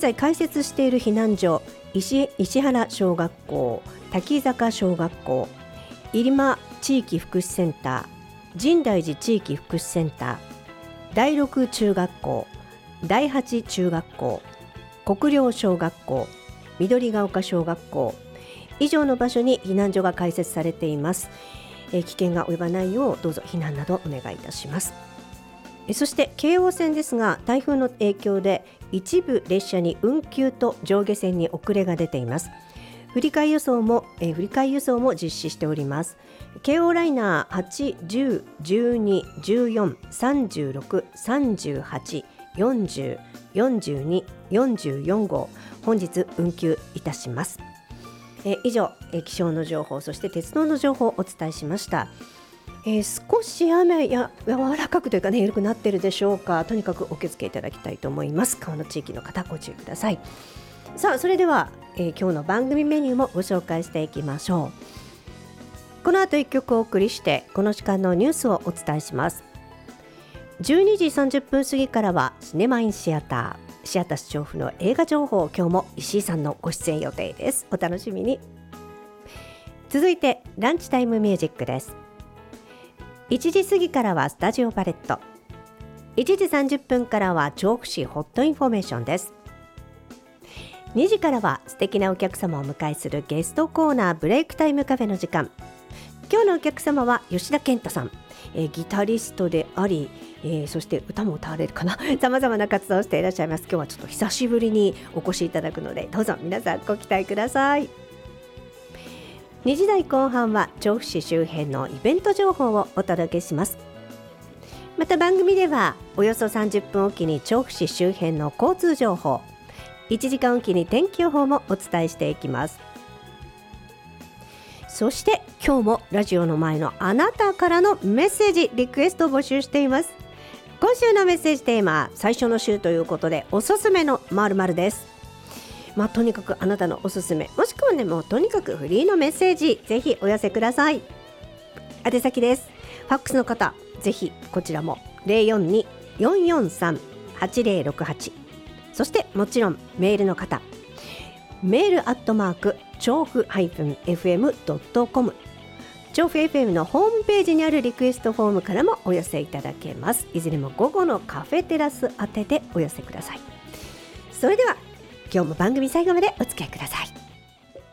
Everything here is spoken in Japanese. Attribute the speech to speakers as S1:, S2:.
S1: 在開設している避難所、石原小学校、滝坂小学校、入間地域福祉センター、深大寺地域福祉センター、第六中学校、第八中学校、国領小学校、緑が丘小学校、以上の場所に避難所が開設されています。危険が及ばないようどうぞ避難などお願いいたします。そして京王線ですが、台風の影響で一部列車に運休と上下線に遅れが出ています。振り替え輸送も実施しております。京王ライナー8、10、12、14、36、38、40、42、44号、本日運休いたします。以上、気象の情報、そして鉄道の情報をお伝えしました。少し雨や柔らかくというかね、緩くなっているでしょうか。とにかくお気をつけいただきたいと思います。川の地域の方ご注意ください。さあ、それでは、今日の番組メニューもご紹介していきましょう。この後1曲お送りして、この時間のニュースをお伝えします。12時30分過ぎからはシネマインシアター、シアター調布の映画情報、今日も石井さんのご出演予定です。お楽しみに。続いてランチタイムミュージックです。1時過ぎからはスタジオパレット、1時30分からは調布市ホットインフォメーションです。2時からは素敵なお客様をお迎えするゲストコーナー、ブレイクタイムカフェの時間。今日のお客様は吉田健太さん、ギタリストであり、そして歌も歌われるかなさまざまな活動をしていらっしゃいます。今日はちょっと久しぶりにお越しいただくので、どうぞ皆さんご期待ください。2時台後半は調布市周辺のイベント情報をお届けします。また番組ではおよそ30分おきに調布市周辺の交通情報、1時間おきに天気予報もお伝えしていきます。そして今日もラジオの前のあなたからのメッセージ、リクエストを募集しています。今週のメッセージテーマ、最初の週ということで、おすすめの〇〇です。とにかくあなたのおすすめ、もしくはね、もうとにかくフリーのメッセージ、ぜひお寄せください。宛先です。ファックスの方、ぜひこちらも 042-443-8068、 そしてもちろんメールの方、メール@調布-fm.com、 調布 FM のホームページにあるリクエストフォームからもお寄せいただけます。いずれも午後のカフェテラス宛てでお寄せください。それでは今日も番組最後までお付き合いください。